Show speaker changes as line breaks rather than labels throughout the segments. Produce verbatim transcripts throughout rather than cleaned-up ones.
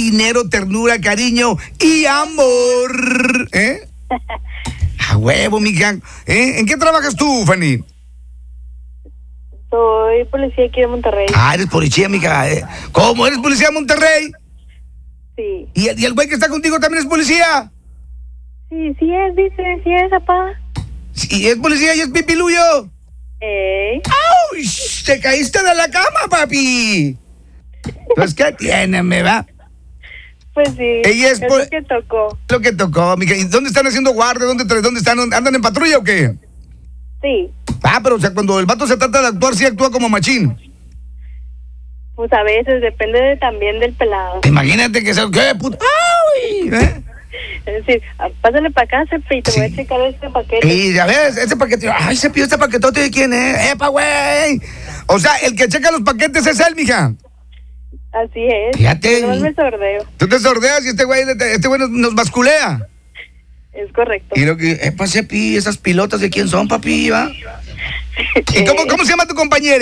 dinero, ternura, cariño y amor. ¿Eh? A huevo, mija. ¿Eh? ¿En qué trabajas tú, Fanny?
Soy policía aquí de Monterrey.
Ah, eres policía, mija. ¿Eh? ¿Cómo? ¿Eres policía de Monterrey?
Sí.
¿Y el, y el güey que está contigo también es policía?
Sí, sí es, dice, sí es, papá.
Sí, es policía y es pipiluyo.
Ey.
¡Auch! Te caíste de la cama, papi. Pues, ¿qué tiene, me va?
Pues sí.
Ella es,
es
po-
lo que tocó.
Lo que tocó, mija. ¿Y dónde están haciendo guardia? ¿Dónde, tra- ¿Dónde están? ¿Andan en patrulla o qué?
Sí.
Ah, pero o sea, cuando el vato se trata de actuar, sí actúa como machín.
Pues a veces depende de, también del pelado.
Imagínate que se... ¿Qué puta? ¡Ay! ¿Eh?
Es decir, ah, pásale para acá, Cepi, y te voy a
Sí.
checar este paquete.
Y ya ves, ese paquete... ¡Ay, se pidió este paquetote de quién es! ¡Epa, güey! O sea, el que checa los paquetes es él, mija.
Así es.
Fíjate.
No me sordeo.
Tú te sordeas y este güey, este güey nos, nos basculea.
Es correcto.
Y lo que... ¡Epa, Cepi! ¿Esas pilotas de quién son, papi? ¿Va? ¿Y cómo, cómo se llama tu compañero?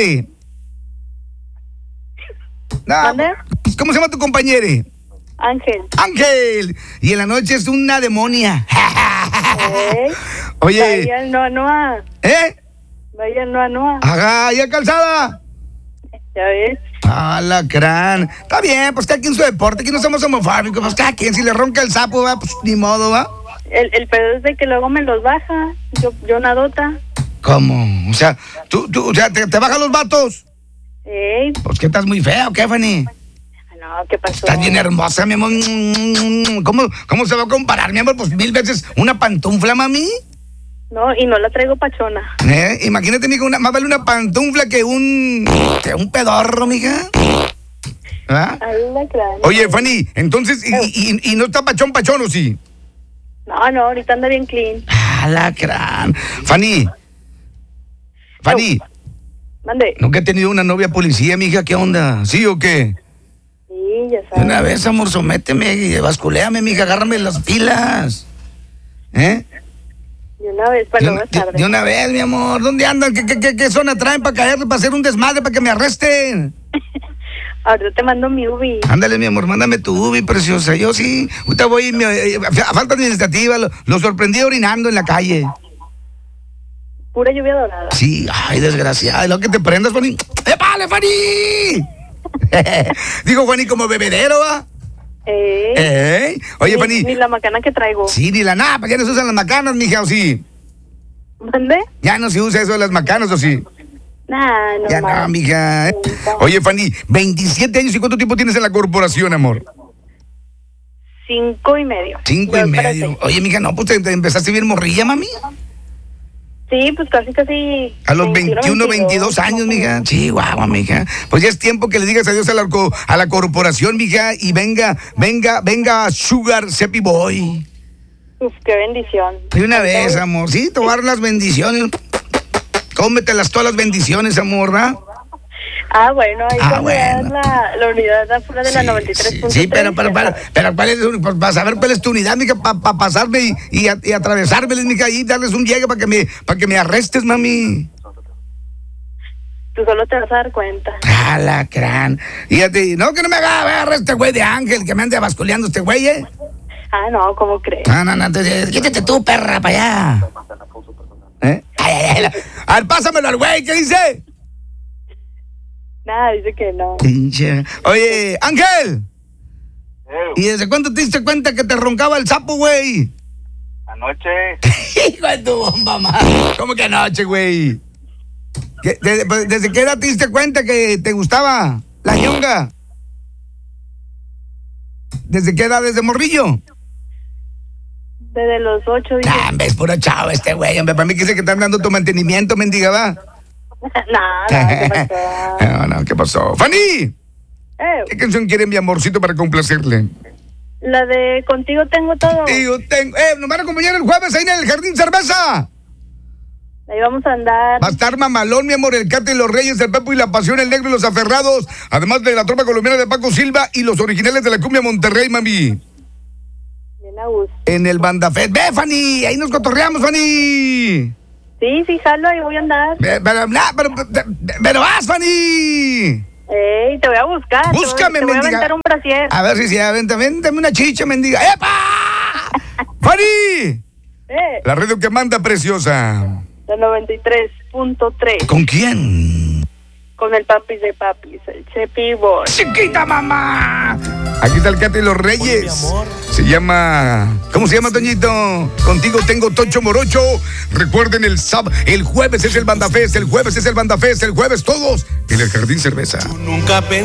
Nah,
¿Mande?
¿Cómo se llama tu compañero?
Ángel.
Ángel. Y en la noche es una demonia.
Ey.
Oye,
Vaya el Noa Noa.
¿eh?
Vaya el Noa Noa.
Ajá, ¿ya calzada?
Ya ves.
Ah, la crán. Está bien, pues cada quien su deporte, aquí no somos homofóbicos, pues cada quien, si le ronca el sapo, va, pues ni modo, va.
El, el pedo es de que luego me los baja. Yo, yo nadota.
¿Cómo? O sea, tú, tú, o sea, te, te bajan los vatos.
Ey.
Pues que estás muy fea, ¿o qué, Fanny?
No, ¿qué pasó?
Estás bien hermosa, mi amor. ¿Cómo, ¿Cómo se va a comparar, mi amor? Pues mil veces una pantufla, mami.
No, y no la traigo pachona.
¿Eh? Imagínate, mija, una, más vale una pantufla que un, que un pedorro, mija. ¿Ah?
Ay, la cráneo.
Oye, Fanny, entonces, y, y, y no está pachón, pachón, ¿o sí?
No, no, ahorita anda bien clean.
Ah, la crán. Fanny. Fanny,
Mande.
nunca he tenido una novia policía, mija, ¿qué onda? ¿Sí o qué?
Sí, ya
De
sabes.
una vez, amor, sométeme y basculéame, mija, agárrame las pilas. ¿Eh?
De una vez, para
De
no
una,
más
de-
tarde.
de una vez, mi amor. ¿Dónde andan? ¿Qué, qué, qué, qué zona traen para caerle, para hacer un desmadre, para que me arresten?
Ahorita te mando mi ubi.
Ándale, mi amor, mándame tu ubi, preciosa. Yo sí, ahorita voy, mi- eh, a falta administrativa, lo, lo sorprendí orinando en la calle.
Pura lluvia dorada.
Sí, ay, desgraciada. Y lo que te prendas, Fanny. ¡Épale, Fanny! Digo, Fanny, como bebedero, ¿va?
Eh.
¿Eh? Oye,
ni,
Fanny.
Ni la macana que traigo.
Sí, ni la nada, pues ya no se usan las macanas, mija, ¿o sí?
¿Mande?
Ya no se usa eso de las macanas, ¿o sí?
Nah, no
Ya no,
más.
mija. Oye, Fanny, veintisiete años, ¿y cuánto tiempo tienes en la corporación, amor?
Cinco y medio.
Cinco
Yo
y
para
medio.
seis.
Oye, mija, no, pues te, te empezaste bien morrilla, mami.
Sí, pues casi, casi.
A los veintiuno, veintidós años, mija. Sí, guau, mija. Pues ya es tiempo que le digas adiós a la, co- a la corporación, mija, y venga, venga, venga, Sugar Cepi Boy.
Uf, qué bendición.
De una vez, amor. Sí, tomar las bendiciones. Cómetelas todas las bendiciones, amor, ¿verdad?
Ah, bueno, ahí
Ah,
cuando veas
bueno.
la, la unidad afuera de la
Sí,
noventa y tres punto
sí, sí, pero,
tres,
pero,
ya
para,
sabes.
pero ¿cuál es, pues, para saber cuál es tu unidad, mija, para pasarme y, y, a- y atravesármeles, mija, y darles un llegue para que me, para que me arrestes, mami.
Tú solo te vas a dar cuenta.
Ah, la crán. Fíjate, no, que no me haga agarrar este güey de Ángel, que me ande basculeando este güey, ¿eh?
Ah, no, ¿cómo crees?
No, no, no, te- quítate tú, perra, para allá. ¿Eh? Ay, ay, ay, la- a ver, pásamelo al güey, ¿qué dice?
Nada, dice que no.
Pinche. Oye, Ángel.
Eh,
¿Y desde cuándo te diste cuenta que te roncaba el sapo, güey?
anoche,
Hijo de tu bomba, ma. ¿Cómo que anoche, güey? ¿Qué- de- pues, ¿Desde qué edad te diste cuenta que te gustaba la ñonga? ¿Desde qué edad? ¿Desde morrillo?
Desde los ocho, dice.
Ah, ves, puro chavo este güey, hombre. Para mí que dice que están dando tu mantenimiento, mendiga, va.
no, no, ¿qué pasó?
No, no, ¿qué pasó? ¡Fanny!
Eh,
¿Qué canción quiere mi amorcito para complacerle?
la de Contigo Tengo Todo.
Tío, tengo... Eh, nos van a acompañar el jueves ahí en el Jardín Cerveza.
Ahí vamos a andar.
Va a estar mamalón, mi amor, el Cate y los Reyes, el Pepo y la Pasión, el Negro y los Aferrados. Además de la tropa colombiana de Paco Silva y los originales de la cumbia Monterrey, mami.
Bien a gusto.
En el Banda Fest. Ve, Fanny, ahí nos cotorreamos, Fanny.
Sí, sí, jalo, ahí voy a andar.
Ve, Pero, nah, pero, pero, pero vas, Fanny.
Ey, te voy a buscar.
Búscame,
te voy, te voy a
mendiga.
aventar un brasier.
A ver si se aventa. Véntame una chicha, mendiga. ¡Epa! ¡Fanny!
Eh,
La radio que manda, preciosa.
la noventa y tres punto tres.
¿Con quién?
Con el papis de papis, el Chepi Boy.
¡Chiquita mamá! Aquí está el Cate y los Reyes. Se llama... ¿Cómo se llama, Toñito? Contigo tengo Tocho Morocho. Recuerden, el sábado, el jueves es el Bandafest, el jueves es el Bandafest, el jueves todos en el Jardín Cerveza.
Nunca pensé